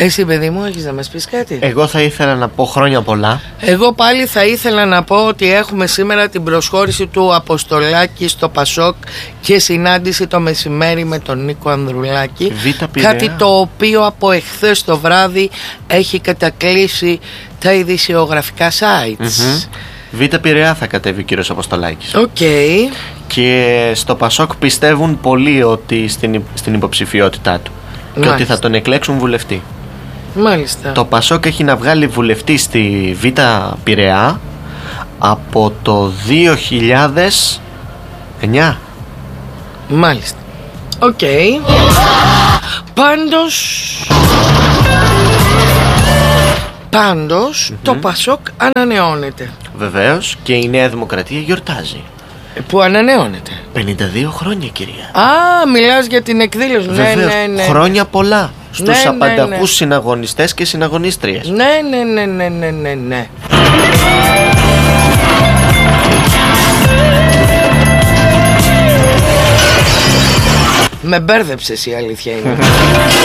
Εσύ, παιδί μου, έχεις να μας πεις κάτι? Εγώ θα ήθελα να πω χρόνια πολλά. Εγώ πάλι θα ήθελα να πω ότι έχουμε σήμερα την προσχώρηση του Αποστολάκη στο Πασόκ και συνάντηση το μεσημέρι με τον Νίκο Ανδρουλάκη. Κάτι το οποίο από εχθές το βράδυ έχει κατακλείσει τα ειδησιογραφικά sites. Β' Πειραιά θα κατέβει ο κύριος Αποστολάκης. Και στο Πασόκ πιστεύουν πολύ ότι στην υποψηφιότητά του. Και ότι θα τον εκλέξουν βουλευτή. Μάλιστα. Το Πασόκ έχει να βγάλει βουλευτή στη Β' Πειραιά από το 2009. Μάλιστα. Πάντως το Πασόκ ανανεώνεται. Βεβαίως, και η Νέα Δημοκρατία γιορτάζει. Που ανανεώνεται 52 χρόνια, κυρία. Μιλάς για την εκδήλωση. Βεβαίως, ναι. Χρόνια πολλά στους απανταχούς συναγωνιστές και συναγωνίστριες. Ναι. Με μπέρδεψες, η αλήθεια είναι.